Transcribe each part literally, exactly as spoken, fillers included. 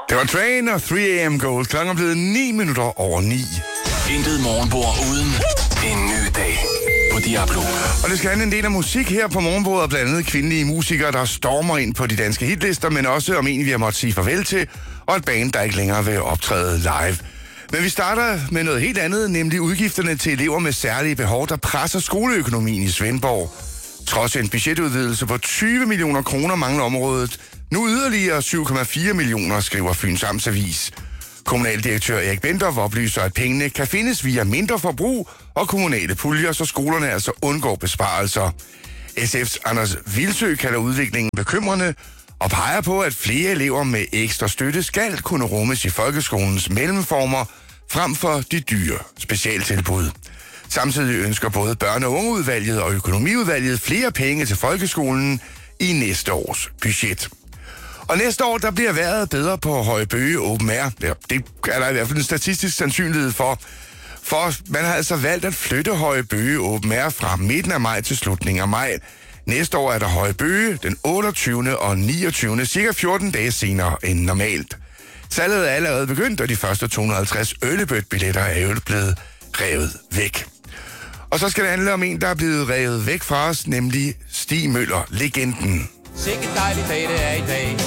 Det var Train og tre a m Gold. Klokken er blevet ni minutter over ni. Intet morgenbord uden en ny dag på Diablo. Og det skal handle en del af musik her på morgenbordet, blandt andet kvindelige musikere, der stormer ind på de danske hitlister, men også om en, vi har måttet sige farvel til, og et band, der ikke længere vil optræde live. Men vi starter med noget helt andet, nemlig udgifterne til elever med særlige behov, der presser skoleøkonomien i Svendborg. Trods en budgetudvidelse på tyve millioner kroner mangler området nu yderligere syv komma fire millioner, skriver Fyns Amtsavis. Kommunaldirektør Erik Bendorf oplyser, at pengene kan findes via mindre forbrug og kommunale puljer, så skolerne altså undgår besparelser. S F's Anders Vilsø kalder udviklingen bekymrende og peger på, at flere elever med ekstra støtte skal kunne rummes i folkeskolens mellemformer frem for de dyre specialtilbud. Samtidig ønsker både børne- og ungeudvalget og økonomiudvalget flere penge til folkeskolen i næste års budget. Og næste år, der bliver vejret bedre på Høje-Bøge Open Air. Ja, det er der i hvert fald en statistisk sandsynlighed for. For man har altså valgt at flytte Høje-Bøge Open Air fra midten af maj til slutningen af maj. Næste år er der Høje-Bøge den otteogtyvende og niogtyvende, cirka fjorten dage senere end normalt. Salget er allerede begyndt, og de første to hundrede og halvtreds Earlybird-billetter er jo blevet revet væk. Og så skal det handle om en, der er blevet revet væk fra os, nemlig Stig Møller, legenden. Sikke dejlig dag det er i dag.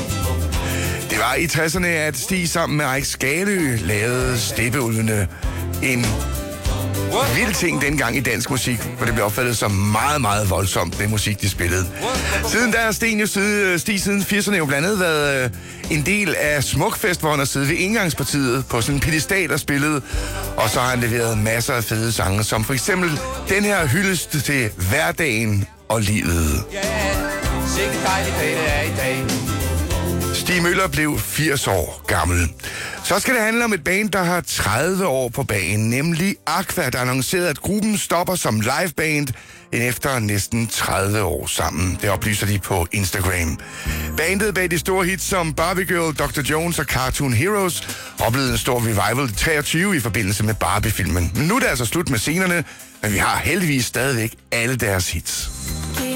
Det var i tresserne, at Stig sammen med Eik Skalø lavede Steppeulvene. En vild ting dengang i dansk musik, hvor det blev opfattet som meget, meget voldsomt, den musik, de spillede. Siden der har Stig, jo siden, Stig siden firserne jo blandt andet været en del af Smukfest, hvor han har siddet ved indgangspartiet på sådan en pedestal og spillet. Og så har han leveret masser af fede sange, som for eksempel den her hyldest til hverdagen og livet. Ja, sikke dejlig dag det er i dag. Stig Møller blev firs år gammel. Så skal det handle om et band, der har tredive år på banen, nemlig Aqua, der annoncerede, at gruppen stopper som liveband efter næsten tredive år sammen. Det oplyser de på Instagram. Bandet bag de store hits som Barbie Girl, doktor Jones og Cartoon Heroes oplevede en stor revival i treogtyve i forbindelse med Barbie-filmen. Men nu er det altså slut med scenerne, men vi har heldigvis stadigvæk alle deres hits.